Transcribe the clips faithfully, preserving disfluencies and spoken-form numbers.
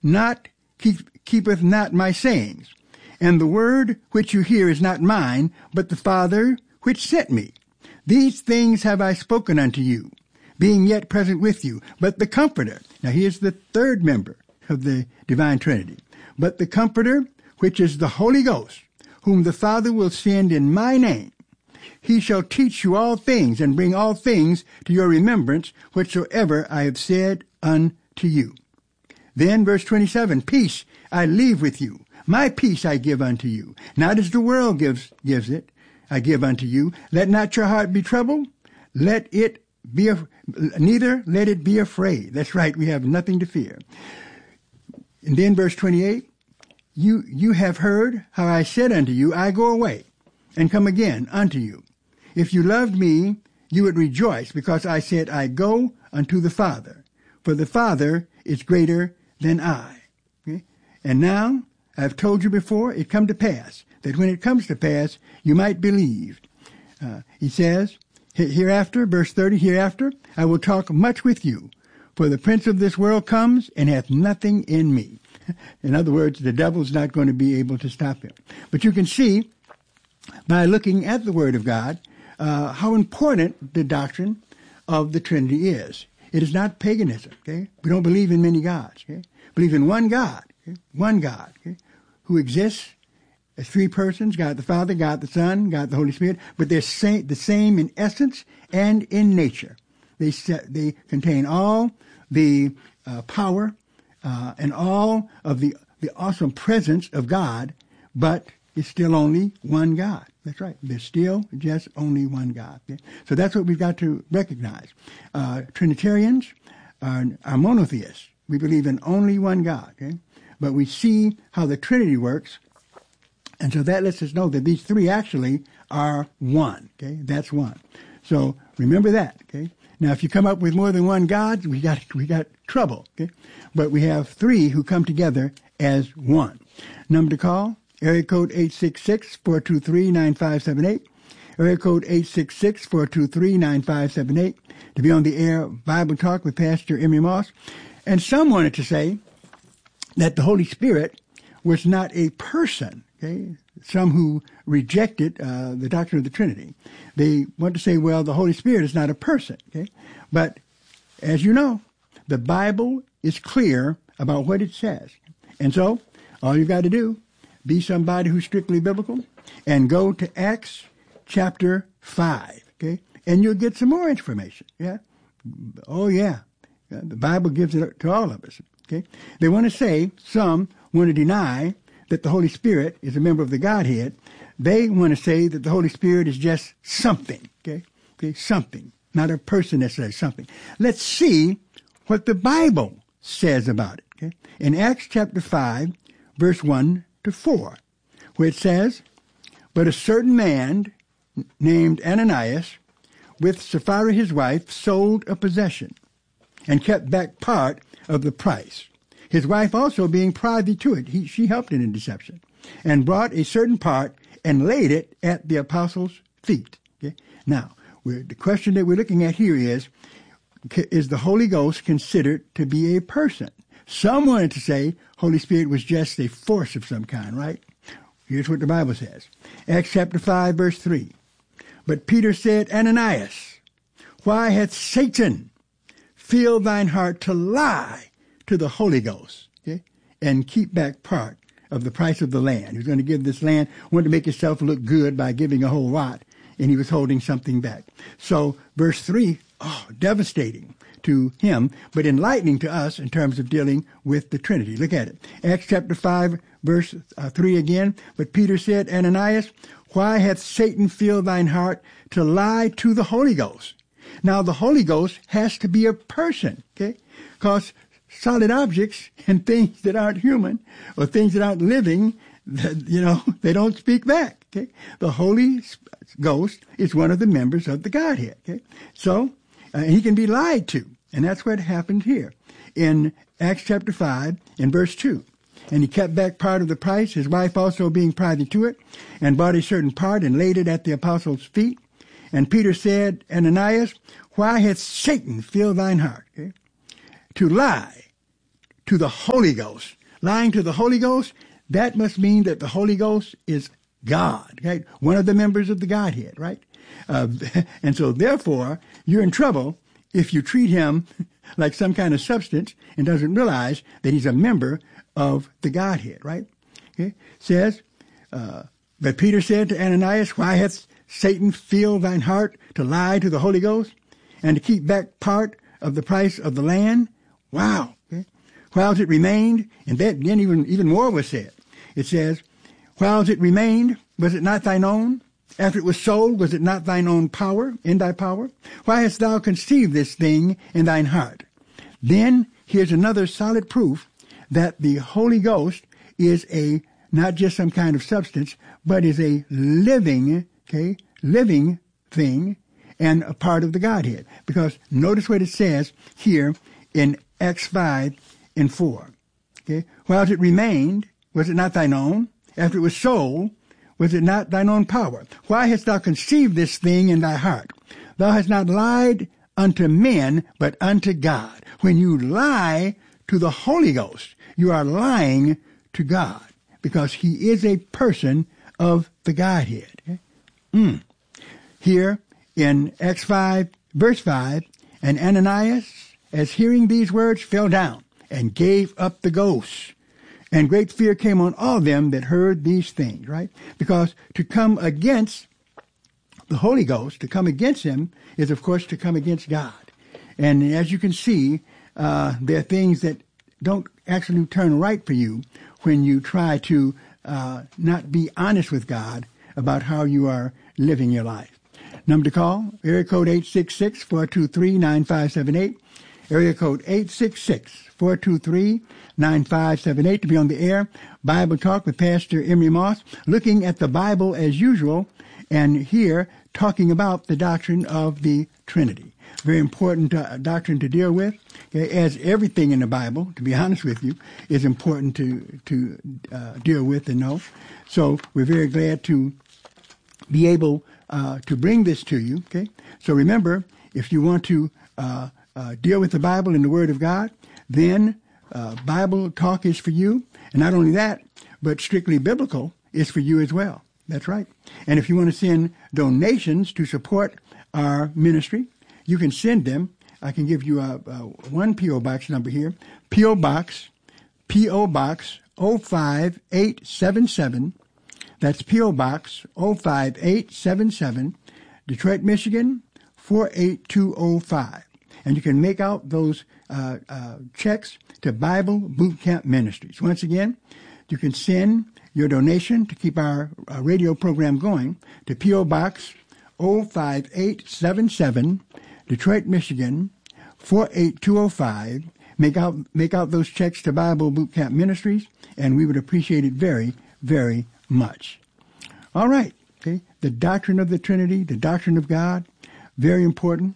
not keep, keepeth not my sayings. And the word which you hear is not mine, but the Father which sent me. These things have I spoken unto you, being yet present with you. But the Comforter, now here's the third member of the divine Trinity, but the Comforter, which is the Holy Ghost, whom the Father will send in my name, he shall teach you all things, and bring all things to your remembrance, whatsoever I have said unto you. Then verse twenty-seven, peace I leave with you, my peace I give unto you, not as the world gives gives it, I give unto you. Let not your heart be troubled, let it be af- neither let it be afraid. That's right, we have nothing to fear. And then verse twenty-eight, you you have heard how I said unto you, I go away and come again unto you. If you loved me, you would rejoice, because I said, I go unto the Father, for the Father is greater than I. Okay? And now, I've told you before, it come to pass, that when it comes to pass, you might believe. Uh, he says, hereafter, verse thirty, hereafter, I will talk much with you, for the prince of this world comes and hath nothing in me. In other words, the devil's not going to be able to stop him. But you can see, by looking at the Word of God, uh, how important the doctrine of the Trinity is. It is not paganism, okay? We don't believe in many gods, okay? Believe in one God, okay? One God, okay? Who exists as three persons, God the Father, God the Son, God the Holy Spirit, but they're sa- the same in essence and in nature. They se- they contain all the uh, power uh, and all of the, the awesome presence of God, but it's still only one God. That's right. There's still just only one God. Okay? So that's what we've got to recognize. Uh, Trinitarians are, are monotheists. We believe in only one God. Okay? But we see how the Trinity works, and so that lets us know that these three actually are one. Okay? That's one. So remember that. Okay? Now, if you come up with more than one God, we got we got trouble. Okay? But we have three who come together as one. Number to call, area code eight six six, four two three, nine five seven eight. Area code eight six six, four two three, nine five seven eight. To be on the air, Bible Talk with Pastor Emery Moss. And some wanted to say that the Holy Spirit was not a person. Okay? Some who rejected uh, the doctrine of the Trinity. They want to say, well, the Holy Spirit is not a person. Okay? But as you know, the Bible is clear about what it says. And so, all you've got to do, be somebody who's strictly biblical, and go to Acts chapter five, okay? And you'll get some more information, yeah? Oh, yeah. The Bible gives it to all of us, okay? They want to say, some want to deny that the Holy Spirit is a member of the Godhead. They want to say that the Holy Spirit is just something, okay? Okay, something, not a person necessarily, something. Let's see what the Bible says about it, okay? In Acts chapter five, verse one to four, where it says, but a certain man named Ananias, with Sapphira his wife, sold a possession, and kept back part of the price. His wife also being privy to it, he, she helped in the deception, and brought a certain part and laid it at the apostles' feet. Okay? Now, we're, the question that we're looking at here is, is the Holy Ghost considered to be a person? Some wanted to say Holy Spirit was just a force of some kind, right? Here's what the Bible says. Acts chapter five, verse three. But Peter said, Ananias, why hath Satan filled thine heart to lie to the Holy Ghost, okay, and keep back part of the price of the land? He was going to give this land, wanted to make himself look good by giving a whole lot, and he was holding something back. So verse three, oh, devastating to him, but enlightening to us in terms of dealing with the Trinity. Look at it. Acts chapter five, verse uh, three again. But Peter said, Ananias, why hath Satan filled thine heart to lie to the Holy Ghost? Now, the Holy Ghost has to be a person, okay? Because solid objects and things that aren't human or things that aren't living, you know, they don't speak back, okay? The Holy Ghost is one of the members of the Godhead, okay? So, uh, he can be lied to. And that's what happened here in Acts chapter five in verse two. And he kept back part of the price, his wife also being privy to it, and bought a certain part and laid it at the apostles' feet. And Peter said, Ananias, why hath Satan filled thine heart, okay, to lie to the Holy Ghost. Lying to the Holy Ghost, that must mean that the Holy Ghost is God, right? One of the members of the Godhead, right? Uh, and so therefore, you're in trouble if you treat him like some kind of substance and doesn't realize that he's a member of the Godhead, right? Okay. Says, uh, but Peter said to Ananias, why hath Satan filled thine heart to lie to the Holy Ghost and to keep back part of the price of the land? Wow. Okay. Whiles it remained, and that, then even, even more was said. It says, whiles it remained, was it not thine own? After it was sold, was it not thine own power, in thy power? Why hast thou conceived this thing in thine heart? Then here's another solid proof that the Holy Ghost is a, not just some kind of substance, but is a living, okay, living thing and a part of the Godhead. Because notice what it says here in Acts five and four. Okay, while it remained, was it not thine own? After it was sold, was it not thine own power? Why hast thou conceived this thing in thy heart? Thou hast not lied unto men, but unto God. When you lie to the Holy Ghost, you are lying to God, because he is a person of the Godhead. Okay? Mm. Here in Acts five, verse five, and Ananias, as hearing these words, fell down and gave up the ghost. And great fear came on all them that heard these things, right? Because to come against the Holy Ghost, to come against him, is, of course, to come against God. And as you can see, uh, there are things that don't actually turn right for you when you try to uh, not be honest with God about how you are living your life. Number to call, area code eight six six, four two three, nine five seven eight. Area code eight six six, four two three, nine five seven eight to be on the air. Bible Talk with Pastor Emery Moss, looking at the Bible as usual, and here talking about the doctrine of the Trinity. Very important uh, doctrine to deal with, okay, as everything in the Bible, to be honest with you, is important to, to uh, deal with and know. So we're very glad to be able uh, to bring this to you, okay? So remember, if you want to uh, uh, deal with the Bible and the Word of God, then uh, Bible Talk is for you. And not only that, but Strictly Biblical is for you as well. That's right. And if you want to send donations to support our ministry, you can send them. I can give you a, a one P O Box number here. P O Box, P O Box oh five eight seven seven. That's P O Box oh five eight seven seven, Detroit, Michigan, four eight two oh five. And you can make out those uh, uh, checks to Bible Boot Camp Ministries. Once again, you can send your donation to keep our uh, radio program going to P O Box oh five eight seven seven, Detroit, Michigan, four eight two oh five. Make out, make out those checks to Bible Boot Camp Ministries, and we would appreciate it very, very much. All right. Okay. The doctrine of the Trinity, the doctrine of God, very important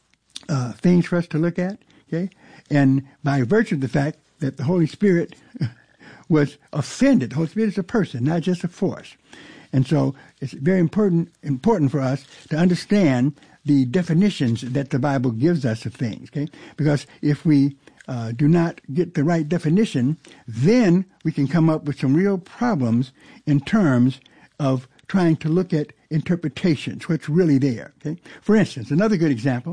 uh, things for us to look at. Okay. And by virtue of the fact that the Holy Spirit was offended, the Holy Spirit is a person, not just a force. And so it's very important important for us to understand the definitions that the Bible gives us of things, okay? Because if we uh, do not get the right definition, then we can come up with some real problems in terms of trying to look at interpretations, what's really there, okay? For instance, another good example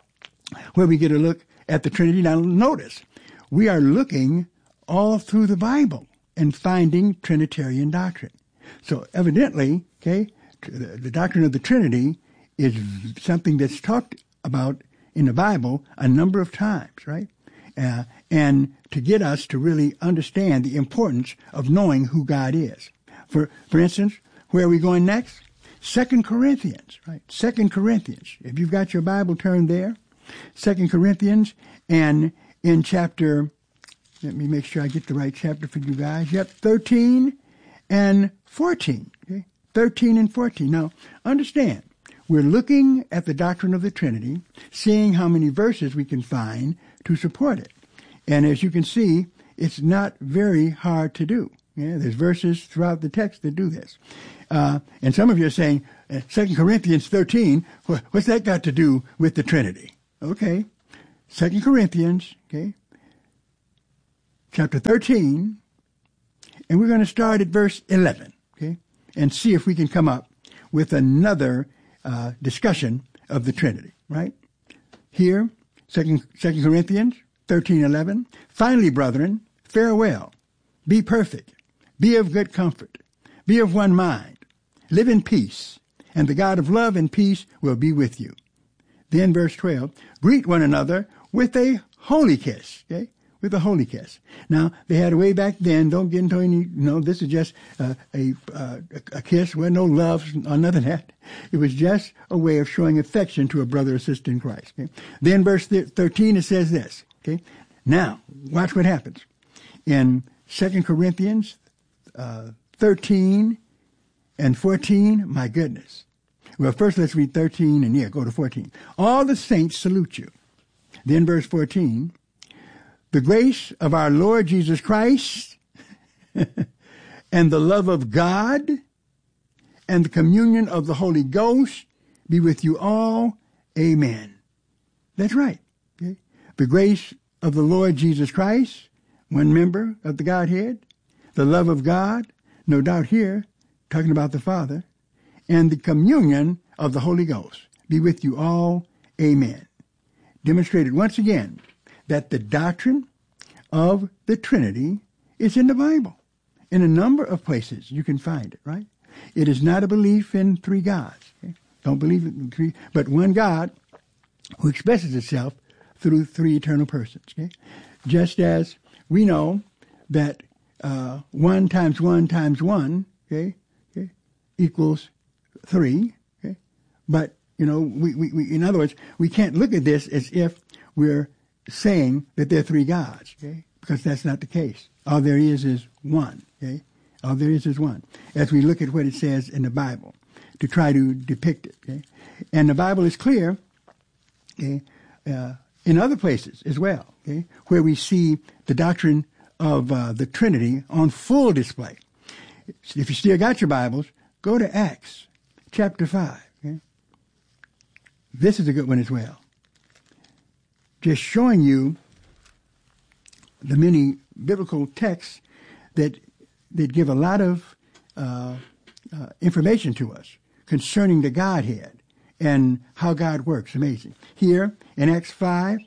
where we get a look at the Trinity. Now notice, we are looking all through the Bible and finding Trinitarian doctrine. So evidently, okay, the, the doctrine of the Trinity is something that's talked about in the Bible a number of times, right? Uh, and to get us to really understand the importance of knowing who God is. For for instance, where are we going next? Second Corinthians, right? Second Corinthians. If you've got your Bible turned there, Second Corinthians, and in chapter, let me make sure I get the right chapter for you guys. Yep, thirteen and fourteen. Okay? thirteen and fourteen. Now, understand, we're looking at the doctrine of the Trinity, seeing how many verses we can find to support it. And as you can see, it's not very hard to do. Yeah, there's verses throughout the text that do this. Uh, and some of you are saying, uh, Second Corinthians thirteen, wh- what's that got to do with the Trinity? Okay, Second Corinthians, okay, chapter thirteen, and we're going to start at verse eleven, okay, and see if we can come up with another uh, discussion of the Trinity, right? Here, Second Corinthians thirteen eleven. Finally, brethren, farewell. Be perfect. Be of good comfort. Be of one mind. Live in peace, and the God of love and peace will be with you. Then verse twelve, greet one another with a holy kiss, okay? With a holy kiss. Now, they had a way back then, don't get into any, no, this is just uh, a, uh, a kiss, well, no love or nothing that. It was just a way of showing affection to a brother or sister in Christ. Okay? Then verse thirteen, it says this, okay? Now, watch what happens. In Second Corinthians uh, thirteen and fourteen, my goodness. Well, first let's read thirteen and yeah, go to fourteen. All the saints salute you. Then verse fourteen, the grace of our Lord Jesus Christ and the love of God and the communion of the Holy Ghost be with you all. Amen. That's right. Okay? The grace of the Lord Jesus Christ, one member of the Godhead, the love of God, no doubt here, talking about the Father, and the communion of the Holy Ghost be with you all. Amen. Demonstrated once again that the doctrine of the Trinity is in the Bible. In a number of places you can find it, right? It is not a belief in three gods. Okay? Don't believe in three, but one God who expresses itself through three eternal persons. Okay? Just as we know that uh, one times one times one, okay, okay, equals three. Okay? But you know, we, we, we in other words, we can't look at this as if we're saying that there are three gods, okay? Because that's not the case. All there is is one, okay? All there is is one. As we look at what it says in the Bible to try to depict it, okay? And the Bible is clear, okay, uh, in other places as well, okay, where we see the doctrine of uh, the Trinity on full display. If you still got your Bibles, go to Acts chapter five, okay? This is a good one as well. Just showing you the many biblical texts that that give a lot of uh, uh, information to us concerning the Godhead and how God works. Amazing. Here in Acts five,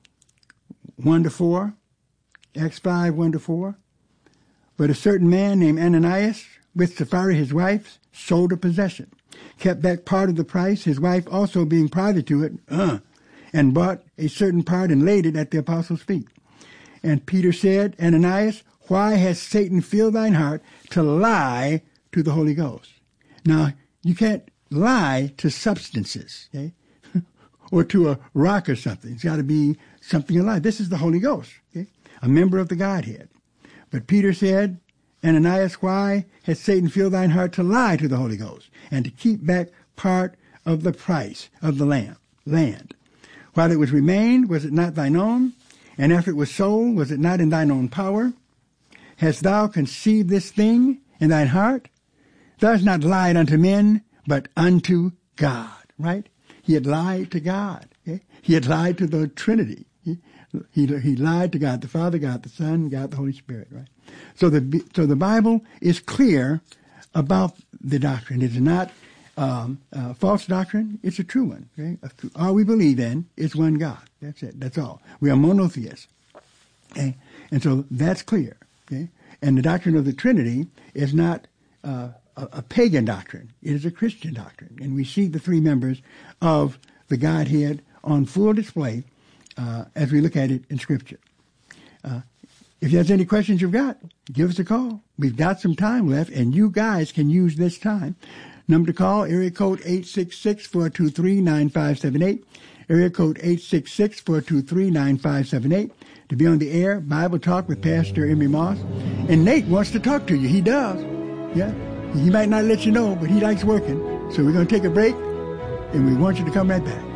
one to four, Acts five, one to four, but a certain man named Ananias, with Sapphira his wife, sold a possession, kept back part of the price, his wife also being privy to it, uh, and bought a certain part and laid it at the apostles' feet. And Peter said, Ananias, why has Satan filled thine heart to lie to the Holy Ghost? Now, you can't lie to substances, okay? Or to a rock or something. It's got to be something alive. This is the Holy Ghost, okay? A member of the Godhead. But Peter said, Ananias, why has Satan filled thine heart to lie to the Holy Ghost and to keep back part of the price of the land? land? While it was remained, was it not thine own? And after it was sold, was it not in thine own power? Hast thou conceived this thing in thine heart? Thou hast not lied unto men, but unto God, right? He had lied to God. Okay? He had lied to the Trinity. He, he, he lied to God, the Father, God, the Son, God, the Holy Spirit, right? So the, so the Bible is clear about the doctrine. It is not um, a false doctrine. It's a true one. Okay? All we believe in is one God. That's it. That's all. We are monotheists. Okay? And so that's clear. Okay? And the doctrine of the Trinity is not uh, a, a pagan doctrine. It is a Christian doctrine. And we see the three members of the Godhead on full display uh, as we look at it in Scripture. Uh, if there's any questions you've got, give us a call. We've got some time left, and you guys can use this time. Number to call, area code eight six six, four two three, nine five seven eight. Area code eight six six, four two three, nine five seven eight. To be on the air, Bible Talk with Pastor Emery Moss. And Nate wants to talk to you. He does. Yeah. He might not let you know, but he likes working. So we're going to take a break, and we want you to come right back.